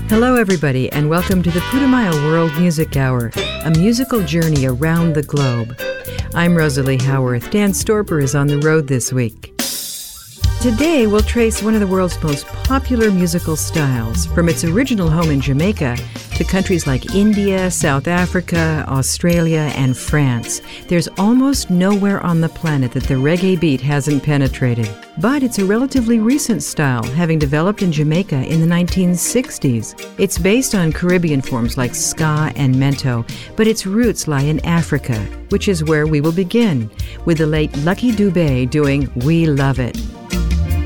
Hello, everybody, and welcome to the Putumayo World Music Hour, a musical journey around the globe. I'm Rosalie Howarth. Dan Storper is on the road this week. Today, we'll trace one of the world's most popular musical styles, from its original home in Jamaica to countries like India, South Africa, Australia, and France. There's almost nowhere on the planet that the reggae beat hasn't penetrated. But it's a relatively recent style, having developed in Jamaica in the 1960s. It's based on Caribbean forms like ska and mento, but its roots lie in Africa, which is where we will begin, with the late Lucky Dubé doing We Love It.